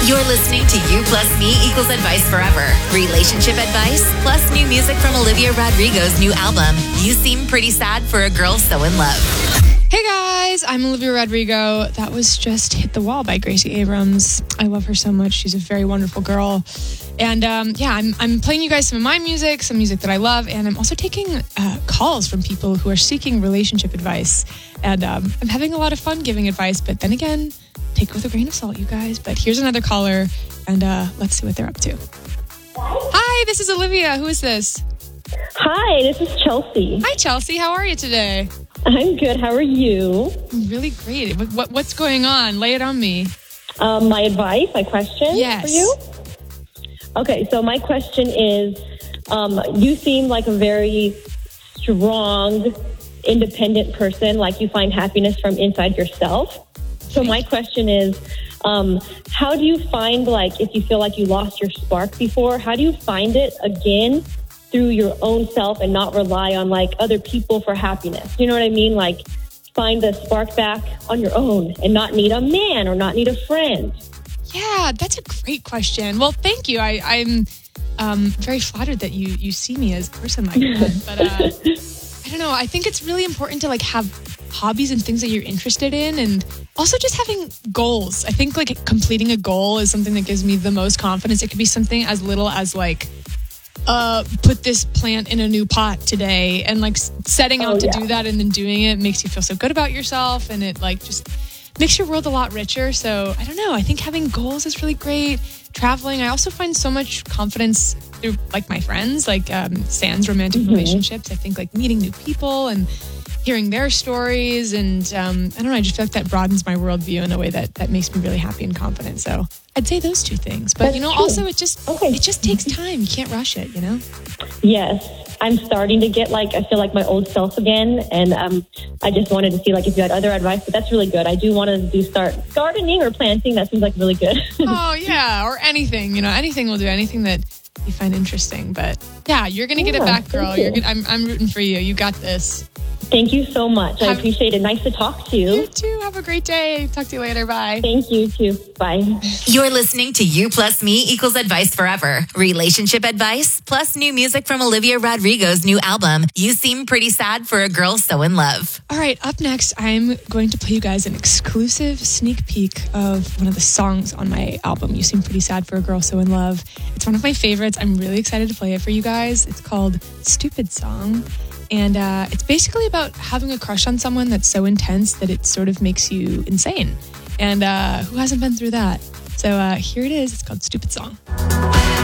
You're listening to You Plus Me Equals Advice Forever. Relationship advice plus new music from Olivia Rodrigo's new album, You Seem Pretty Sad for a Girl So in Love. Hey guys, I'm Olivia Rodrigo. That was just Hit the Wall by Gracie Abrams. I love her so much. She's a very wonderful girl. And I'm playing you guys some of my music, some music that I love, and I'm also taking calls from people who are seeking relationship advice. And I'm having a lot of fun giving advice, but then again, take it with a grain of salt, you guys. But here's another caller, and let's see what they're up to. Hi, this is Olivia. Who is this? Hi, this is Chelsea. Hi, Chelsea. How are you today? I'm good. How are you? I'm really great. What's going on? Lay it on me. My advice, my question for you? Okay, so my question is, you seem like a very strong, independent person, like you find happiness from inside yourself. So my question is, how do you find, like, if you feel like you lost your spark before, how do you find it again through your own self and not rely on, like, other people for happiness? You know what I mean? Like, find the spark back on your own and not need a man or not need a friend. Yeah, that's a great question. Well, thank you. I'm very flattered that you see me as a person like that. But I don't know. I think it's really important to, like, have hobbies and things that you're interested in, and also just having goals. I think, like, completing a goal is something that gives me the most confidence. It could be something as little as, like, put this plant in a new pot today, and, like, setting out to do that and then doing it makes you feel so good about yourself, and it, like, just makes your world a lot richer. So I don't know. I think having goals is really great. Traveling. I also find so much confidence through, like, my friends, like Sans romantic relationships. I think, like, meeting new people and hearing their stories, and I don't know, I just feel like that broadens my worldview in a way that makes me really happy and confident. So I'd say those two things. But That's you know, true. also it just takes time. You can't rush it, you know? Yes, I'm starting to get, like, I feel like my old self again, and I just wanted to see, like, if you had other advice, but that's really good. I do want to start gardening or planting. That seems like really good. Oh yeah, or anything, you know, anything will do, anything that you find interesting. But yeah, you're gonna get it back, girl. I'm rooting for you. You got this. Thank you so much. I appreciate it. Nice to talk to you. You too. Have a great day. Talk to you later. Bye. Thank you too. Bye. You're listening to You Plus Me Equals Advice Forever. Relationship advice plus new music from Olivia Rodrigo's new album, You Seem Pretty Sad for a Girl So in Love. All right, up next, I'm going to play you guys an exclusive sneak peek of one of the songs on my album, You Seem Pretty Sad for a Girl So in Love. It's one of my favorites. I'm really excited to play it for you guys. It's called Stupid Song. And it's basically about having a crush on someone that's so intense that it sort of makes you insane. And who hasn't been through that? So here it is. It's called Stupid Song.